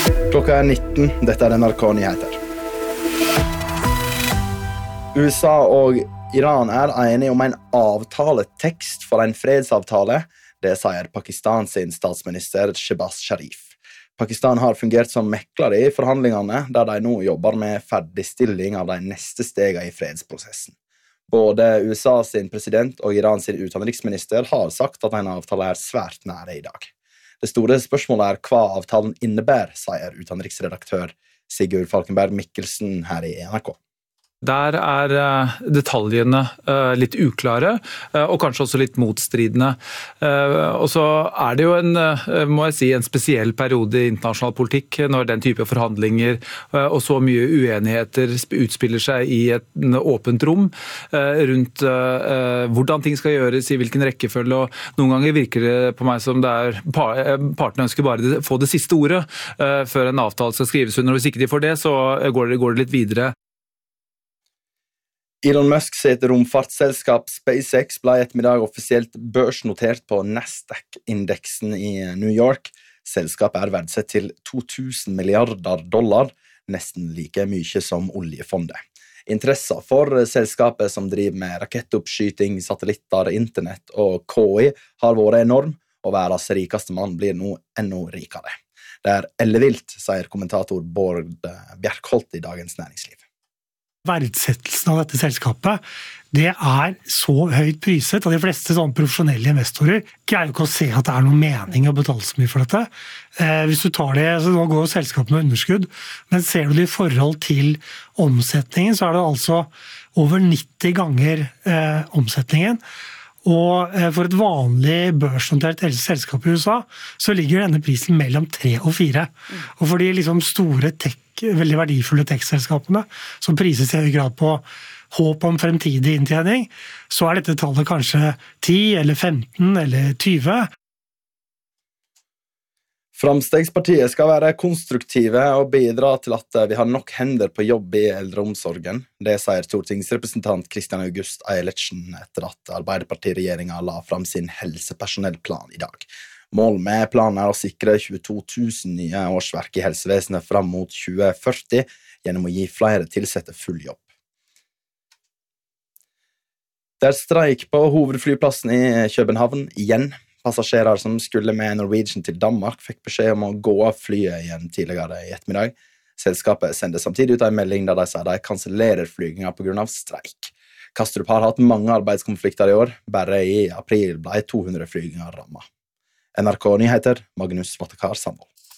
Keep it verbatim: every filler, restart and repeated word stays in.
Klokka er nitten, dette er N R K Nyheter. U S A og Iran er enige om en avtaletekst for en fredsavtale, det sier Pakistans statsminister Shehbaz Sharif. Pakistan har fungert som mekler i forhandlingene, der de nå jobber med ferdigstilling av de neste stegene i fredsprosessen. Både U S A sin president og Iran sin utenriksminister har sagt at en avtale er svært nære i dag. Det store spørsmålet er hva avtalen innebærer, sier utenriksredaktør Sigurd Falkenberg Mikkelsen her i N R K. Der er uh, detaljene uh, litt uklare, uh, og kanskje også litt motstridende. Uh, og så er det jo en, uh, må jeg si, en spesiell periode i internasjonal politikk når den type forhandlinger uh, og så mye uenigheter utspiller seg i et åpent rom uh, rundt uh, hvordan ting skal gjøres, i hvilken rekkefølge, og noen ganger virker det på meg som det er par, partene ønsker bare å få det siste ordet uh, før en avtale skal skrives under, og hvis ikke de får det, så går det, går det litt videre. Elon Musk sitt romfartsselskap SpaceX ble ettermiddag offisielt børsnotert på Nasdaq-indeksen i New York. Selskapet er verdsett til to tusen milliarder dollar, nesten like mye som oljefondet. Interessen for selskapet som driver med rakettoppskyting, satellitter, internett og K I har vært enorm, og verdens rikeste mann blir nå enda rikere. Det er ellevilt, sier kommentator Bård Bjerkholt i Dagens Næringsliv. Verdsettelsen av dette selskapet, det er så høyt priset, og de fleste sånne profesjonelle investorer greier ikke å se at det er noen mening å betale så mye for dette. Eh, hvis du tar det, så nå går jo selskapet med underskudd, men ser du det i forhold til omsetningen, så er det altså over nitti ganger eh, omsetningen. Og for et vanlig børsnotert selskap i U S A, så ligger denne prisen mellom tre og fire. Og for de liksom store tech, veldig verdifulle tech-selskapene, som prises i høy grad på håp om fremtidig inntjening, så er dette tallet kanskje ti eller femten eller tjue. Framstegspartiet skal være konstruktive og bidra til at vi har nok hender på jobb i eldreomsorgen. Det sier stortingsrepresentant Kristian August Eilertsen etter at Arbeiderparti-regjeringen la fram sin helsepersonellplan i dag. Målet med planen er å sikre tjueto tusen nye årsverk i helsevesenet fram mot tjue førti gjennom å gi flere tilsette full jobb. Det er streik på hovedflyplassen i København igjen. Passasjerer som skulle med Norwegian til Danmark fikk beskjed om å gå av flyet igjen tidligere i ettermiddag. Selskapet sender samtidig ut en melding der de sier de kansellerer flyginga på grunn av streik. Kastrup har hatt mange arbeidskonflikter i år. Bare i april ble to hundre flyginger rammet. N R K Nyheter, Magnus Vatakar Sandvold.